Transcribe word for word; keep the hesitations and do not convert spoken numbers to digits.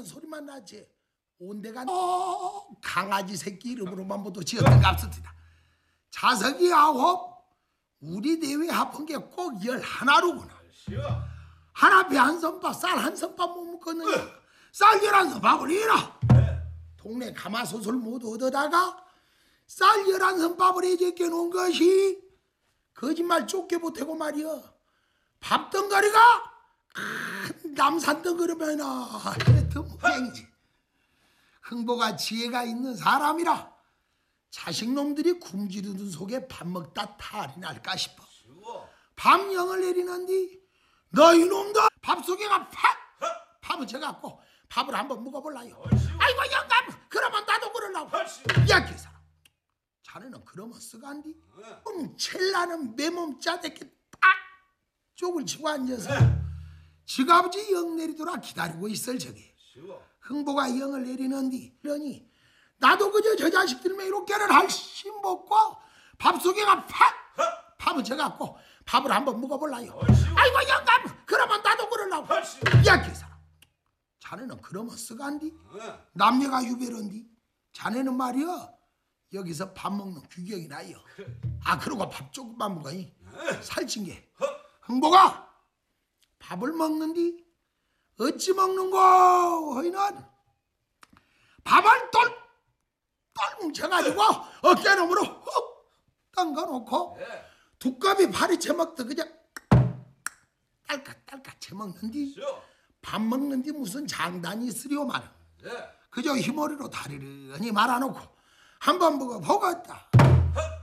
하는 소리만 나지. 온데가 어, 강아지 새끼 이름으로만 모두 지었던 값습니다. 자석이 아홉, 우리 대회 합한 게 꼭 열 하나로구나. 하나 배 한 선밥, 쌀 한 선밥 못 먹었느냐. 쌀 열한 선밥을 이라. 동네 가마솥을 모두 얻어다가 쌀 열한 선밥을 해제껴 놓은 것이 거짓말 쫓겨 보태고 말이여. 밥 덩어리가 큰 남산 덩어리면아 해등행이지. 흥보가 지혜가 있는 사람이라 자식놈들이 굶주리는 속에 밥 먹다 탈이 날까 싶어. 밤령을 내리는디 너희 놈들 밥 속에가 팍 밥을 져갖고 밥을 한번 먹어볼라요. 아이고 영감 그러면 나도 그러려고. 야 기사람 자네는 그러면 쓰간디? 그럼 첼라는 내 몸 짜대게 딱 쪽을 치고 앉아서 지가 아버지 영 내리더라 기다리고 있을 적에 흥보가 영을 내리는디 그러니 나도 그저 저 자식들만 이렇게는 할시 먹고 밥 속에가 팍 밥을 져갖고 밥을 한번 먹어볼라요. 아이고 영감 그러면 나도 그러려고. 야 기사람 자네는 그러면 쓰간디? 남녀가 유별한디? 자네는 말이여 여기서 밥 먹는 규격이 나요. 아 그러고 밥 조금만 먹어이 살찐 게. 흥보가 밥을 먹는디 어찌 먹는고 허이는 밥을 똘똘 뭉쳐가지고 어깨너머로 훅 당겨놓고 두꺼비 파리채 먹듯 그냥 딸깍딸깍 채먹는디 밥 먹는디 무슨 장단이 있으리오 말은. 그저 휘머리로 다리를 말아놓고 한번 먹어보겠다.